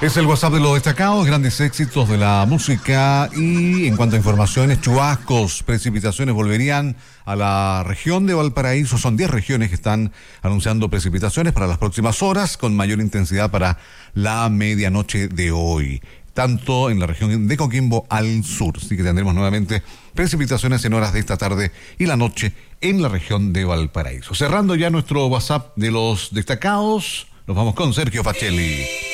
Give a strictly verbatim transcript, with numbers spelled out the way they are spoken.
Es el WhatsApp de los destacados, grandes éxitos de la música. Y en cuanto a informaciones, chubascos, precipitaciones volverían a la región de Valparaíso. Son diez regiones que están anunciando precipitaciones para las próximas horas, con mayor intensidad para la medianoche de hoy, tanto en la región de Coquimbo al sur. Así que tendremos nuevamente precipitaciones en horas de esta tarde y la noche en la región de Valparaíso. Cerrando ya nuestro WhatsApp de los destacados, nos vamos con Sergio Facelli.